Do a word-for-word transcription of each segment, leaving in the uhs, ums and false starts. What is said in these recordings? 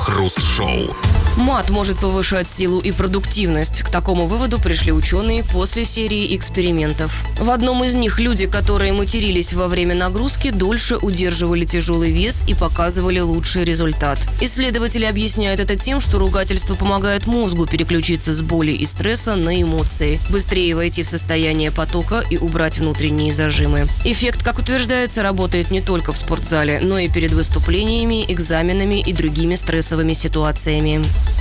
Крем-хруст-шоу. Мат может повышать силу и продуктивность. К такому выводу пришли ученые после серии экспериментов. В одном из них люди, которые матерились во время нагрузки, дольше удерживали тяжелый вес и показывали лучший результат. Исследователи объясняют это тем, что ругательство помогает мозгу переключиться с боли и стресса на эмоции, быстрее войти в состояние потока и убрать внутренние зажимы. Эффект, как утверждается, работает не только в спортзале, но и перед выступлениями, экзаменами и другими стрессовыми ситуациями.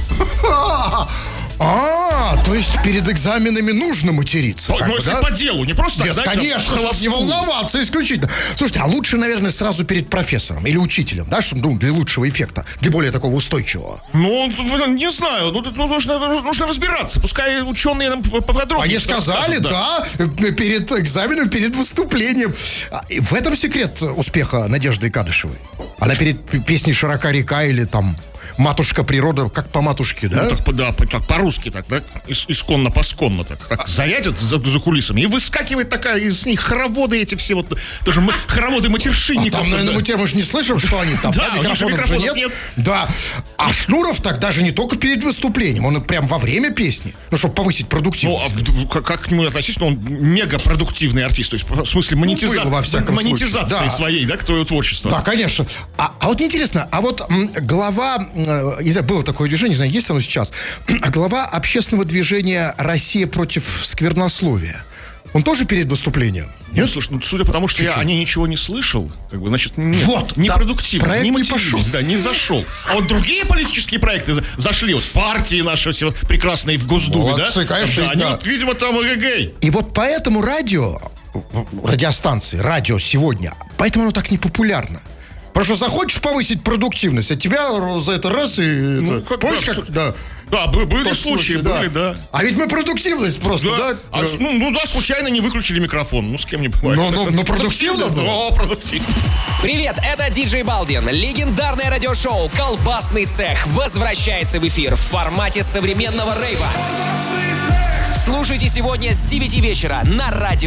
А, то есть перед экзаменами нужно материться. Ну, если да? по делу, не просто так, Нет, знаете, конечно, там, чтобы не волноваться исключительно. Слушайте, а лучше, наверное, сразу перед профессором или учителем, да, чтобы, ну, для лучшего эффекта, для более такого устойчивого. Ну, не знаю, ну, ну, нужно, нужно разбираться, пускай ученые нам поподробнее. Они сказали, скажут, да. да, перед экзаменом, перед выступлением. И в этом секрет успеха Надежды Кадышевой. Она перед песней «Широка река» или там «Матушка природа», как по матушке, да? Ну, так, да, так, по-русски так, да? Ис- исконно-посконно так. Как зарядят за, за кулисами, и выскакивает такая из них хороводы эти все вот, тоже м- хороводы матершинников. А там, наверное, да. мы, те, мы же не слышим, что они там, Да, да, у них же микрофонов же микрофонов нет. нет. Да. А Шнуров так даже не только перед выступлением, он прям во время песни, ну, чтобы повысить Ну, продуктивность. а в- как, как к нему относиться? Он мегапродуктивный артист, то есть в смысле монетиза... был, во всяком монетизации случае, да. своей, да, к твоему творчеству. Да, конечно. А, а вот мне интересно, а вот м, глава, э, не знаю, было такое движение, не знаю, есть оно сейчас, глава общественного движения «Россия против сквернословия», он тоже перед выступлением? Ну, Нет? слушай, ну, судя по тому, что я Чуть-чуть. о ней ничего не слышал, как бы, значит, нет, Вот, не да, продуктивно, проект не не мотивирует, пошел. да, не зашел. А вот другие политические проекты за- зашли, вот партии наши все вот прекрасные в Госдуме, Молодцы, да? конечно, да, они да. вот, видимо, там эгэгэй. И вот поэтому радио, радиостанции, радио сегодня, поэтому оно так непопулярно. Потому что захочешь повысить продуктивность, а тебя за это раз и... Ну, это, как- помнишь, да, как... с- Да. Да, бы- были Тот случаи, случай, были, да. А ведь мы продуктивность просто, да? Да. А, ну, ну да, случайно не выключили микрофон. Ну, с кем не бывает. Но- но- но продуктивно было. О, продуктивно. Привет, это диджей Балдин. Легендарное радиошоу «Колбасный цех» возвращается в эфир в формате современного рейва. Слушайте сегодня с девяти вечера на радио.